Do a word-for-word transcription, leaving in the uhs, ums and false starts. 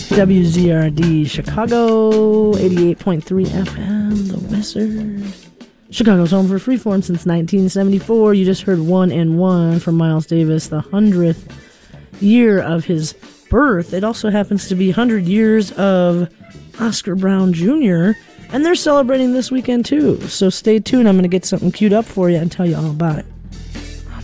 W Z R D Chicago, eighty-eight point three F M, The Wizard. Chicago's home for Freeform since nineteen seventy-four. You just heard One and One from Miles Davis, the hundredth year of his birth. It also happens to be one hundred years of Oscar Brown Junior, and they're celebrating this weekend too. So stay tuned. I'm going to get something queued up for you and tell you all about it.